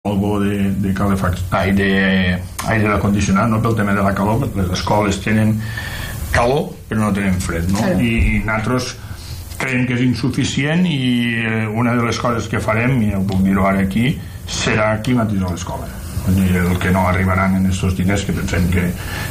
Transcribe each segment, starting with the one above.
algo de calefacció, d'aire acondicionat, no pel tema de la calor. Les escoles tenen calor però no tenen fred, no? I nosaltres creiem que és insuficient i una de les coses que farem, i ho puc dir-ho ara aquí, serà climatitzar l'escola. El que no arribaran en aquests diners, que pensem que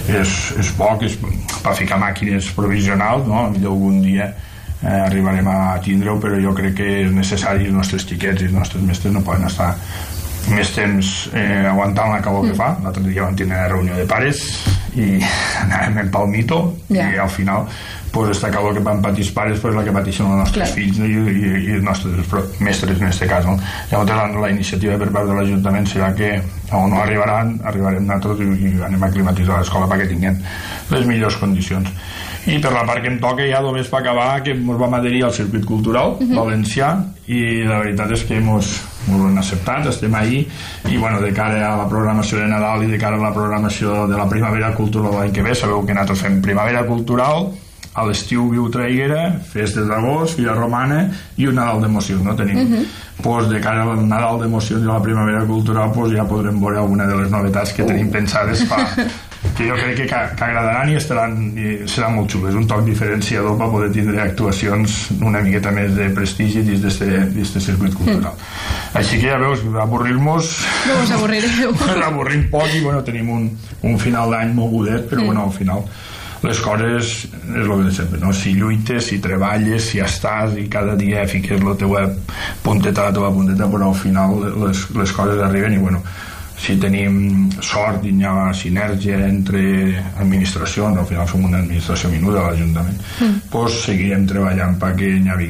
és poc, és per ficar màquines provisionals, no? Millor algun dia arribarem a tindre-ho, però jo crec que és necessari. Els nostres xiquets i els nostres mestres no poden estar més temps aguantant la calor que fa. L'altre dia vam tenir una reunió de pares i anàvem en palmito i al final aquesta calor que van patir els pares és la que pateixen els nostres fills i els nostres mestres en aquest cas, no? Llavors la iniciativa per part de l'Ajuntament serà que on no arribarem nosaltres i anem a climatitzar l'escola perquè tinguem les millors condicions. I per la part que em toca ja només per acabar, que ens vam adherir al circuit cultural valencià i la veritat és que ens han acceptat, estem ahí i bueno, de cara a la programació de Nadal i de cara a la programació de la primavera cultural l'any que ve, sabeu que nosaltres fem primavera cultural, a l'estiu Viu Traiguera, festes d'agost, Fira Romana i un Nadal d'emocions, no? Tenim de cara al Nadal d'emocions i a la primavera cultural ja podrem veure alguna de les novetats que tenim pensades que jo crec que agradaran i seran molt xules, un toc diferenciador per poder tindre actuacions una miqueta més de prestigi dins d'aquest circuit cultural. Així que ja veus, avorrir-nos no us avorrireu, avorrim poc i bueno, tenim un final d'any mogudet, però bueno, al final les coses és el de sempre, no? Si lluites, si treballes, si estàs i cada dia fiques la teva punteta, però al final les coses arriben i bueno, si tenim sort i hi ha sinergia entre administracions, al final som una administració menuda a l'Ajuntament, doncs seguirem treballant perquè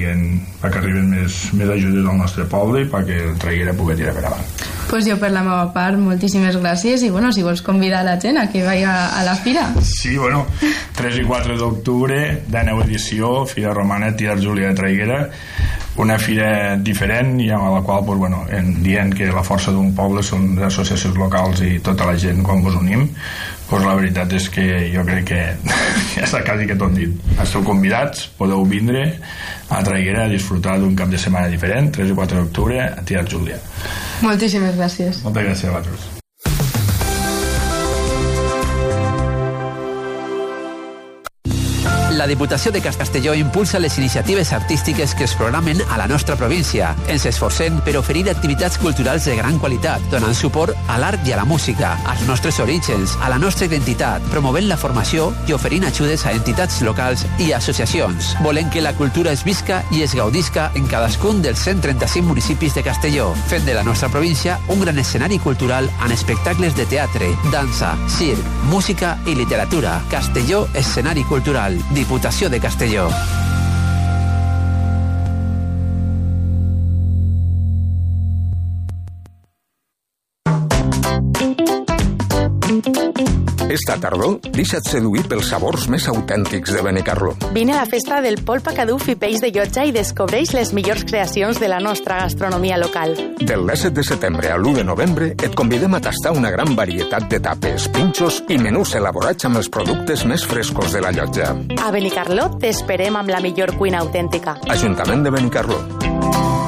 arriben més ajudes al nostre poble i perquè el Traiguera pugui tirar per avant. Pues jo per la meva part moltíssimes gràcies i bueno, si vols convidar la gent a que vagi a la fira. Sí, bueno, 3 i 4 d'octubre, 10ª edició, Fira Romana, Tia Júlia de Traiguera, una fira diferent i amb la qual, pues, bueno, dient que la força d'un poble són les associacions locals i tota la gent quan vos unim, pues la veritat és que jo crec que ja està quasi que tot dit. Esteu convidats, podeu vindre a Traiguera a disfrutar d'un cap de setmana diferent, 3 i 4 d'octubre a Tia Júlia. Moltíssimes gràcies. Moltes gràcies a vosaltres. La Diputació de Castelló impulsa les iniciatives artístiques que es programen a la nostra província. Ens esforcem per oferir activitats culturals de gran qualitat, donant suport a l'art i a la música, als nostres orígens, a la nostra identitat, promovent la formació i oferint ajudes a entitats locals i associacions. Volem que la cultura es visca i es gaudisca en cadascun dels 135 municipis de Castelló, fent de la nostra província un gran escenari cultural amb espectacles de teatre, dansa, circ, música i literatura. Castelló, escenari cultural. Diputació de Castelló. Esta tardor, deixa't seduir pels sabors més autèntics de Benicarló. Vine a la festa del polpa caduf i peix de llotja i descobreix les millors creacions de la nostra gastronomia local. Del 17 de setembre a l'1 de novembre et convidem a tastar una gran varietat de tapes, pinxos i menús elaborats amb els productes més frescos de la llotja. A Benicarló t'esperem amb la millor cuina autèntica. Ajuntament de Benicarló.